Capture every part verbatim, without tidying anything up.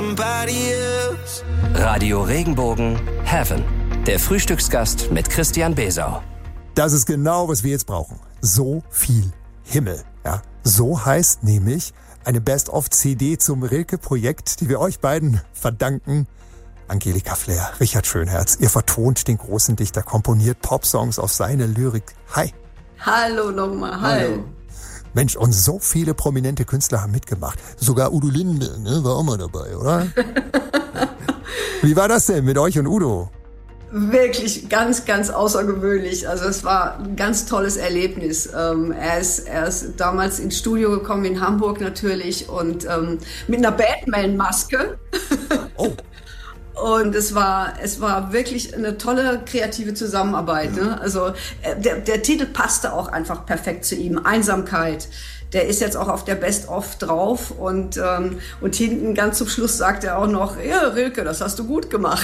somebody else. Radio Regenbogen Heaven. Der Frühstücksgast mit Christian Besau. Das ist genau, was wir jetzt brauchen. So viel Himmel. Ja, so heißt nämlich eine Best-of-C D zum Rilke-Projekt, die wir euch beiden verdanken. Angelika Flair, Richard Schönherz, ihr vertont den großen Dichter, komponiert Popsongs auf seine Lyrik. Hi. Hallo nochmal, hi. Hallo. Mensch, und so viele prominente Künstler haben mitgemacht. Sogar Udo Linde, ne, war auch mal dabei, oder? Wie war das denn mit euch und Udo? Wirklich ganz, ganz außergewöhnlich. Also es war ein ganz tolles Erlebnis. Ähm, er ist, er ist damals ins Studio gekommen in Hamburg natürlich und ähm, mit einer Batman-Maske. Oh. Und es war, es war wirklich eine tolle kreative Zusammenarbeit. Ne? Also äh, der, der Titel passte auch einfach perfekt zu ihm. Einsamkeit. Der ist jetzt auch auf der Best-of drauf und, ähm, und hinten ganz zum Schluss sagt er auch noch, ja, Rilke, das hast du gut gemacht.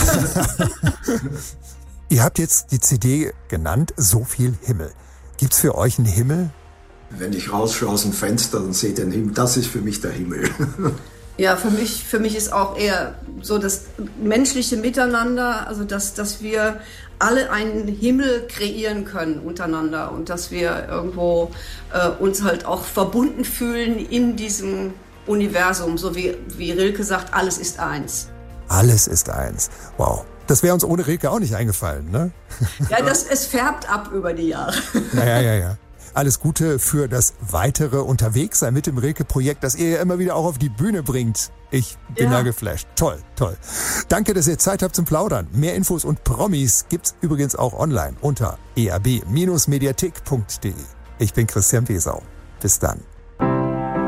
Ihr habt jetzt die C D genannt, So viel Himmel. Gibt's für euch einen Himmel? Wenn ich rausschaue aus dem Fenster und sehe den Himmel, das ist für mich der Himmel. Ja, für mich, für mich ist auch eher so das menschliche Miteinander, also dass, dass wir alle einen Himmel kreieren können untereinander und dass wir irgendwo äh, uns halt auch verbunden fühlen in diesem Universum, so wie, wie Rilke sagt, alles ist eins. Alles ist eins. Wow. Das wäre uns ohne Rilke auch nicht eingefallen, ne? Ja, das, es färbt ab über die Jahre. Ja, ja, ja, ja. Alles Gute für das weitere Unterwegssein mit dem Rilke-Projekt, das ihr ja immer wieder auch auf die Bühne bringt. Ich bin ja. da geflasht. Toll, toll. Danke, dass ihr Zeit habt zum Plaudern. Mehr Infos und Promis gibt's übrigens auch online unter e r b Bindestrich mediathek punkt d e. Ich bin Christian Besau. Bis dann.